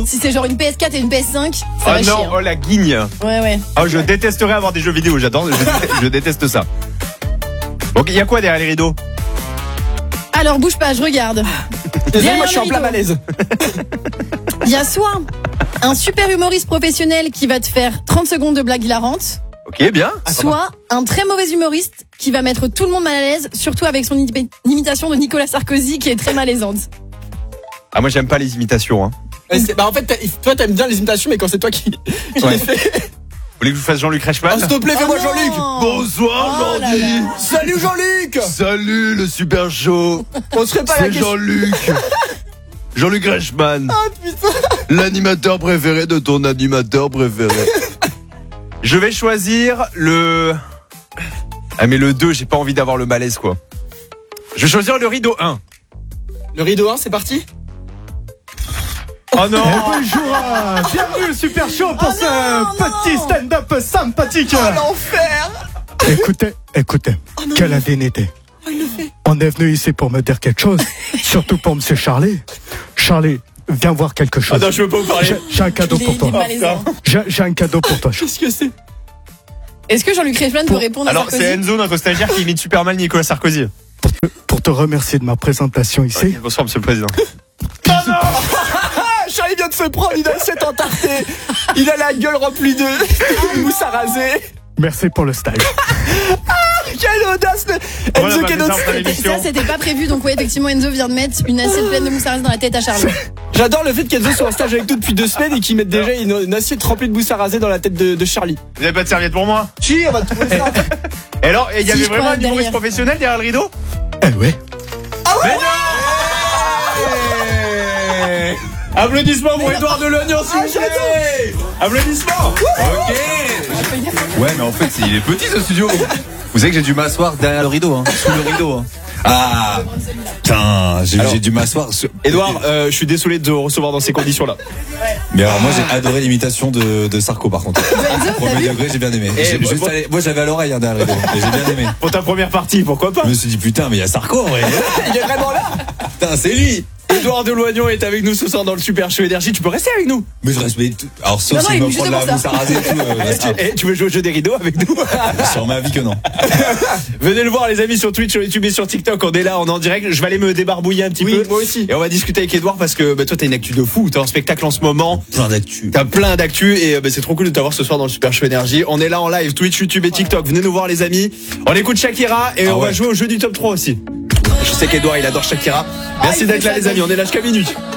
Si c'est genre une PS4 et une PS5, ça va chier. Oh non, oh la guigne. Ouais. Oh, je détesterais avoir des jeux vidéo, j'adore, je déteste ça. Donc, il y a quoi derrière les rideaux? Alors bouge pas, je regarde. Désolé, moi je suis en plein malaise. Il y a soit un super humoriste professionnel qui va te faire 30 secondes de blagues hilarantes. Ok, bien. Soit un très mauvais humoriste qui va mettre tout le monde mal à l'aise, surtout avec son imitation de Nicolas Sarkozy qui est très malaisante. Ah, moi j'aime pas les imitations. Hein. Bah en fait, toi t'aimes bien les imitations, mais quand c'est toi qui les fais. Vous voulez que je vous fasse Jean-Luc Reichmann? S'il te plaît, fais-moi non. Jean-Luc. Bonsoir Jean-Luc. Salut Jean-Luc. Salut le super show. On serait pas la C'est question. Jean-Luc. Jean-Luc Reichmann. Ah putain. L'animateur préféré de ton animateur préféré. Je vais choisir le... Ah mais le 2, j'ai pas envie d'avoir le malaise quoi. Je vais choisir le rideau 1. Le rideau 1, c'est parti. Oh non. Bonjour, bienvenue au Super Show pour petit stand-up sympathique. Oh l'enfer. Écoutez, quelle indignité. On est venu ici pour me dire quelque chose, surtout pour Monsieur Charlie. Charlie, viens voir quelque chose. Attends, je veux pas vous parler. J'ai un cadeau pour toi. J'ai un cadeau pour toi. Qu'est-ce que c'est? Est-ce que Jean-Luc Reichmann peut répondre à Alors Sarkozy? c'est Enzo, notre stagiaire, qui imite super mal Nicolas Sarkozy. Pour te remercier de ma présentation ici. Okay, bonsoir Monsieur le Président. Charlie vient de se prendre une assiette entartée. Il a la gueule remplie de mousse à raser. Merci pour le stage. Quelle audace. Enzo Ça c'était pas prévu, donc ouais, effectivement Enzo vient de mettre une assiette pleine de mousse à raser dans la tête à Charlie. J'adore le fait qu'Enzo soit en stage avec nous depuis 2 semaines et qu'il mette déjà une assiette remplie de mousse à raser dans la tête de Charlie. Vous avez pas de serviette pour moi? Si, on va trouver ça. Et alors, il y avait je vraiment crois, un humoriste derrière. professionnel derrière le rideau? Ouais. Applaudissements pour Édouard Deloignan, s'il vous plaît. Applaudissements. Ok. Ouais, mais en fait, il est petit ce studio. Vous savez que j'ai dû m'asseoir derrière le rideau, sous le rideau. Ah, putain, j'ai dû m'asseoir. Édouard, je suis désolé de recevoir dans ces conditions-là. Mais alors moi j'ai adoré l'imitation de Sarko par contre. Enzo, t'as Premier vu? degré, j'ai bien aimé. moi- Moi j'avais à l'oreille derrière le rideau, et j'ai bien aimé. Pour ta première partie, pourquoi pas? Je me suis dit putain, mais il y a Sarko en vrai. Il est vraiment là. Putain, c'est lui. Édouard Deloignan est avec nous ce soir dans le Super Show Énergie. Tu peux rester avec nous? Mais je reste, mais alors sauf Non, s'il non, me il prend de est la juste mousse à raser et tout. Tu veux jouer au jeu des rideaux avec nous? Sur ma vie que non. Venez le voir les amis sur Twitch, sur YouTube et sur TikTok. On est là, on est en direct. Je vais aller me débarbouiller un petit peu. Moi aussi. Et on va discuter avec Édouard parce que toi t'as une actu de fou. T'as un spectacle en ce moment. Plein d'actu. T'as plein d'actu et c'est trop cool de t'avoir ce soir dans le Super Show Énergie. On est là en live, Twitch, YouTube et TikTok. Venez nous voir les amis. On écoute Shakira et on va jouer au jeu du top 3 aussi. Je sais qu'Edouard il adore Shakira. Merci d'être là les amis, on est là jusqu'à minuit.